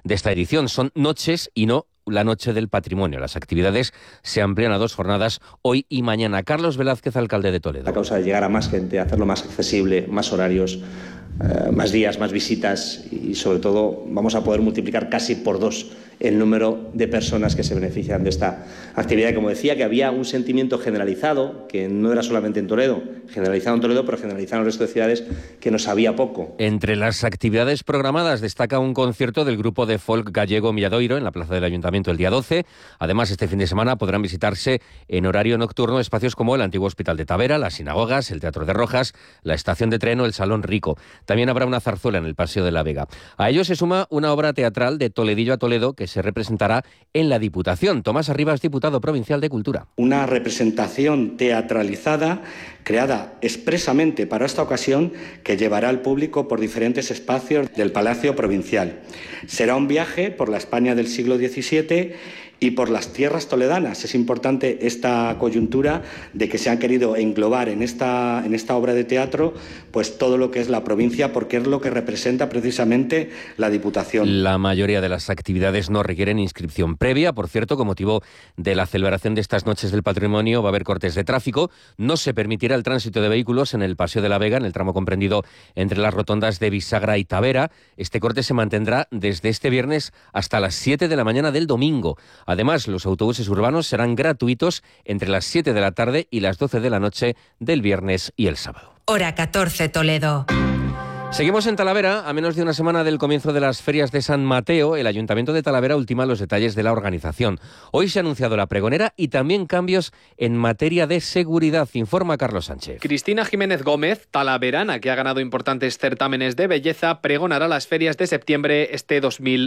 de esta edición. Son noches y no la Noche del Patrimonio. Las actividades se amplían a 2 jornadas, hoy y mañana. Carlos Velázquez, alcalde de Toledo. La causa de llegar a más gente, hacerlo más accesible, más horarios, más días, más visitas y sobre todo vamos a poder multiplicar casi por 2 el número de personas que se benefician de esta actividad. Como decía, que había un sentimiento generalizado, que no era solamente en Toledo, generalizado en Toledo, pero generalizado en el resto de ciudades, que nos sabía poco. Entre las actividades programadas destaca un concierto del grupo de folk gallego Milladoiro en la plaza del Ayuntamiento el día 12. Además, este fin de semana podrán visitarse en horario nocturno espacios como el antiguo Hospital de Tavera, las sinagogas, el Teatro de Rojas, la estación de tren o el Salón Rico. También habrá una zarzuela en el Paseo de la Vega. A ello se suma una obra teatral de Toledillo a Toledo que se representará en la Diputación. Tomás Arribas, diputado provincial de Cultura. Una representación teatralizada creada expresamente para esta ocasión que llevará al público por diferentes espacios del Palacio Provincial. Será un viaje por la España del siglo XVII y por las tierras toledanas. Es importante esta coyuntura de que se han querido englobar en esta obra de teatro pues todo lo que es la provincia, porque es lo que representa precisamente la Diputación. La mayoría de las actividades no requieren inscripción previa. Por cierto, con motivo de la celebración de estas Noches del Patrimonio va a haber cortes de tráfico. No se permitirá el tránsito de vehículos en el Paseo de la Vega, en el tramo comprendido entre las rotondas de Bisagra y Tavera. Este corte se mantendrá desde este viernes hasta las 7 de la mañana del domingo. Además, los autobuses urbanos serán gratuitos entre las 7 de la tarde y las 12 de la noche del viernes y el sábado. Hora 14, Toledo. Seguimos en Talavera. A menos de una semana del comienzo de las ferias de San Mateo, el Ayuntamiento de Talavera ultima los detalles de la organización. Hoy se ha anunciado la pregonera y también cambios en materia de seguridad, informa Carlos Sánchez. Cristina Jiménez Gómez, talaverana, que ha ganado importantes certámenes de belleza, pregonará las ferias de septiembre este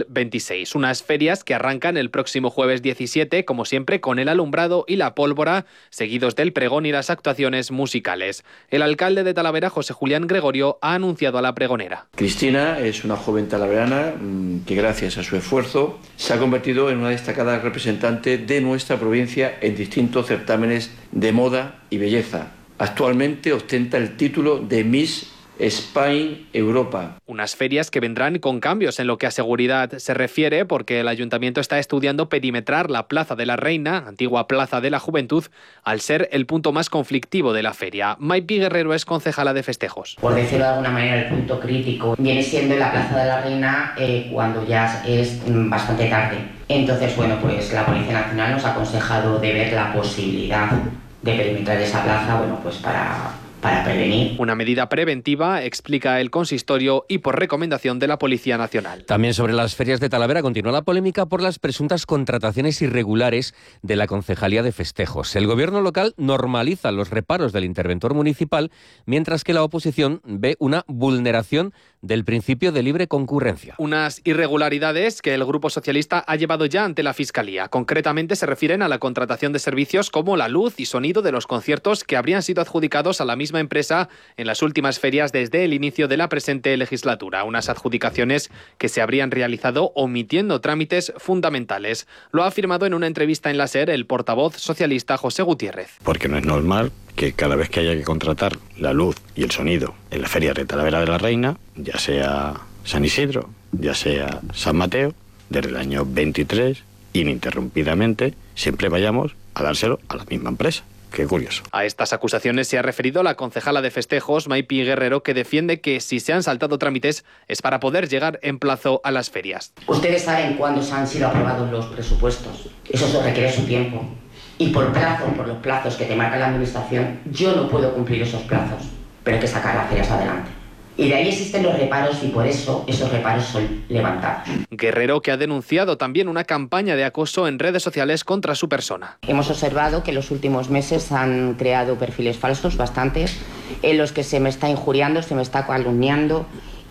2026. Unas ferias que arrancan el próximo jueves 17, como siempre, con el alumbrado y la pólvora, seguidos del pregón y las actuaciones musicales. El alcalde de Talavera, José Julián Gregorio, ha anunciado a la pregonera. Cristina es una joven talaverana que gracias a su esfuerzo se ha convertido en una destacada representante de nuestra provincia en distintos certámenes de moda y belleza. Actualmente ostenta el título de Miss Spain Europa. Unas ferias que vendrán con cambios en lo que a seguridad se refiere, porque el Ayuntamiento está estudiando perimetrar la Plaza de la Reina, antigua Plaza de la Juventud, al ser el punto más conflictivo de la feria. Maipi Guerrero es concejala de festejos. Por decirlo de alguna manera, el punto crítico viene siendo la Plaza de la Reina cuando ya es bastante tarde. Entonces, pues la Policía Nacional nos ha aconsejado de ver la posibilidad de perimetrar esa plaza, pues para prevenir. Una medida preventiva, explica el consistorio, y por recomendación de la Policía Nacional. También sobre las ferias de Talavera continúa la polémica por las presuntas contrataciones irregulares de la Concejalía de Festejos. El gobierno local normaliza los reparos del interventor municipal, mientras que la oposición ve una vulneración del principio de libre concurrencia. Unas irregularidades que el Grupo Socialista ha llevado ya ante la Fiscalía. Concretamente se refieren a la contratación de servicios como la luz y sonido de los conciertos que habrían sido adjudicados a la misma empresa en las últimas ferias desde el inicio de la presente legislatura. Unas adjudicaciones que se habrían realizado omitiendo trámites fundamentales. Lo ha afirmado en una entrevista en la SER el portavoz socialista José Gutiérrez. Porque no es normal que cada vez que haya que contratar la luz y el sonido en la feria de Talavera de la Reina, ya sea San Isidro, ya sea San Mateo, desde el año 23, ininterrumpidamente, siempre vayamos a dárselo a la misma empresa. Qué curioso. A estas acusaciones se ha referido la concejala de festejos, Maipi Guerrero, que defiende que si se han saltado trámites es para poder llegar en plazo a las ferias. Ustedes saben cuándo se han sido aprobados los presupuestos. Eso requiere su tiempo. Y por los plazos que te marca la Administración, yo no puedo cumplir esos plazos, pero hay que sacar las ferias adelante. Y de ahí existen los reparos y por eso esos reparos son levantados. Guerrero, que ha denunciado también una campaña de acoso en redes sociales contra su persona. Hemos observado que en los últimos meses han creado perfiles falsos, bastantes, en los que se me está injuriando, se me está calumniando,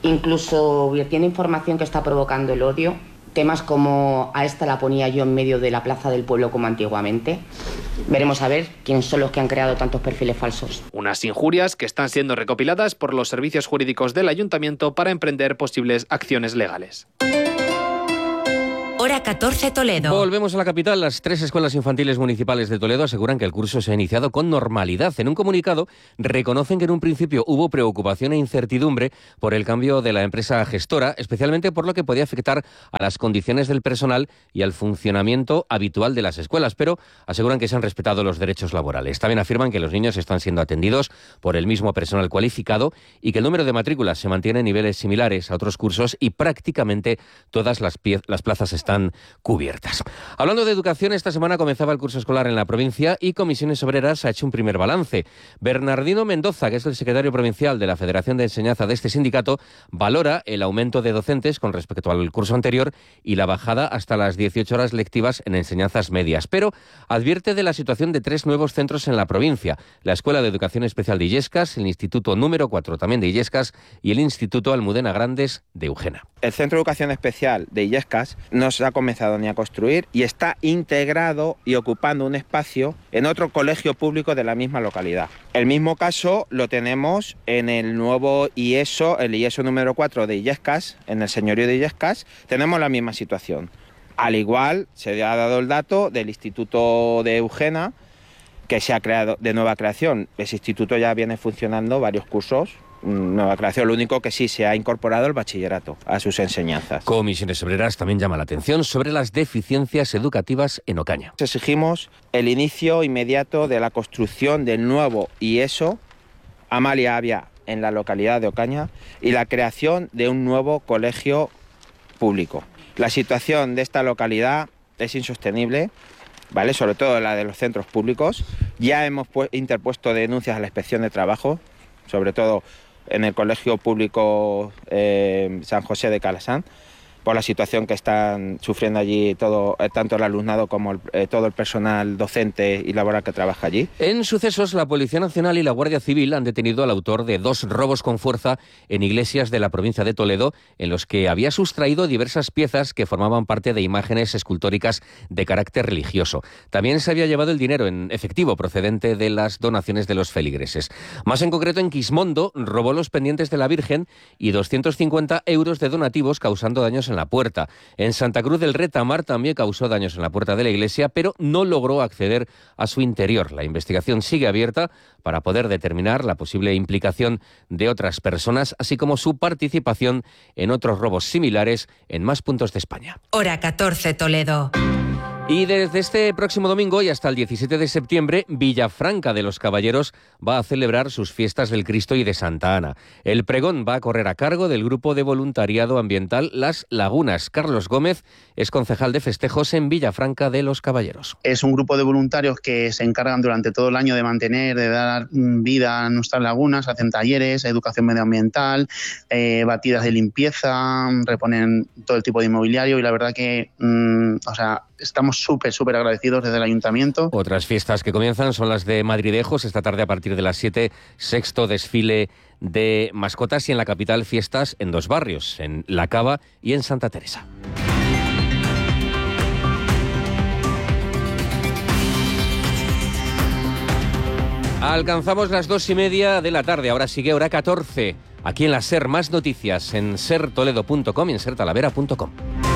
incluso tiene información que está provocando el odio. Temas como a esta la ponía yo en medio de la plaza del pueblo como antiguamente. Veremos a ver quiénes son los que han creado tantos perfiles falsos. Unas injurias que están siendo recopiladas por los servicios jurídicos del Ayuntamiento para emprender posibles acciones legales. Hora 14 Toledo. Volvemos a la capital. Las 3 escuelas infantiles municipales de Toledo aseguran que el curso se ha iniciado con normalidad. En un comunicado reconocen que en un principio hubo preocupación e incertidumbre por el cambio de la empresa gestora, especialmente por lo que podía afectar a las condiciones del personal y al funcionamiento habitual de las escuelas, pero aseguran que se han respetado los derechos laborales. También afirman que los niños están siendo atendidos por el mismo personal cualificado y que el número de matrículas se mantiene en niveles similares a otros cursos y prácticamente todas las plazas están cubiertas. Hablando de educación, esta semana comenzaba el curso escolar en la provincia y Comisiones Obreras ha hecho un primer balance. Bernardino Mendoza, que es el secretario provincial de la Federación de Enseñanza de este sindicato, valora el aumento de docentes con respecto al curso anterior y la bajada hasta las 18 horas lectivas en enseñanzas medias, pero advierte de la situación de 3 nuevos centros en la provincia: la Escuela de Educación Especial de Illescas, el Instituto número 4 también de Illescas y el Instituto Almudena Grandes de Eugena. El Centro de Educación Especial de Illescas no se ha comenzado ni a construir y está integrado y ocupando un espacio en otro colegio público de la misma localidad. El mismo caso lo tenemos en el nuevo IESO, el IESO número 4 de Illescas, en el señorío de Illescas, tenemos la misma situación. Al igual, se ha dado el dato del Instituto de Eugena, que se ha creado de nueva creación. Ese instituto ya viene funcionando varios cursos, nueva creación, lo único que sí se ha incorporado el bachillerato a sus enseñanzas. Comisiones Obreras también llama la atención sobre las deficiencias educativas en Ocaña. Exigimos el inicio inmediato de la construcción del nuevo IESO Amalia Avia en la localidad de Ocaña y la creación de un nuevo colegio público. La situación de esta localidad es insostenible, ¿vale? Sobre todo la de los centros públicos. Ya hemos interpuesto denuncias a la Inspección de Trabajo, sobre todo en el Colegio Público San José de Calasán, por la situación que están sufriendo allí tanto el alumnado como todo el personal docente y laboral que trabaja allí. En sucesos, la Policía Nacional y la Guardia Civil han detenido al autor de 2 robos con fuerza en iglesias de la provincia de Toledo, en los que había sustraído diversas piezas que formaban parte de imágenes escultóricas de carácter religioso. También se había llevado el dinero en efectivo procedente de las donaciones de los feligreses. Más en concreto, en Quismondo robó los pendientes de la Virgen y 250 euros de donativos, causando daños en la puerta. En Santa Cruz del Retamar también causó daños en la puerta de la iglesia, pero no logró acceder a su interior. La investigación sigue abierta para poder determinar la posible implicación de otras personas, así como su participación en otros robos similares en más puntos de España. Hora 14 Toledo. Y desde este próximo domingo y hasta el 17 de septiembre, Villafranca de los Caballeros va a celebrar sus fiestas del Cristo y de Santa Ana. El pregón va a correr a cargo del grupo de voluntariado ambiental Las Lagunas. Carlos Gómez es concejal de festejos en Villafranca de los Caballeros. Es un grupo de voluntarios que se encargan durante todo el año de mantener, de dar vida a nuestras lagunas, hacen talleres, educación medioambiental, batidas de limpieza, reponen todo el tipo de inmobiliario y la verdad que, estamos súper agradecidos desde el Ayuntamiento. Otras fiestas que comienzan son las de Madridejos, esta tarde a partir de las 7, 6º desfile de mascotas y en la capital fiestas en 2 barrios, en La Cava y en Santa Teresa. Alcanzamos las 2:30 de la tarde, ahora sigue hora 14, aquí en la SER. Más noticias en sertoledo.com y en sertalavera.com.